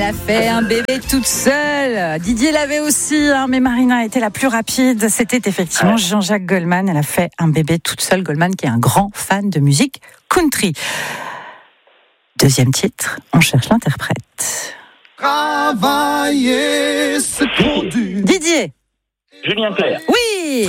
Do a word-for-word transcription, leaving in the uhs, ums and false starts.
a fait un bébé toute seule. Didier l'avait aussi, hein, mais Marina a été la plus rapide. C'était effectivement Jean-Jacques Goldman. Elle a fait un bébé toute seule. Goldman qui est un grand fan de musique country. Deuxième titre, on cherche l'interprète. Travailler, c'est trop dur. Didier. Julien Clerc. Oui.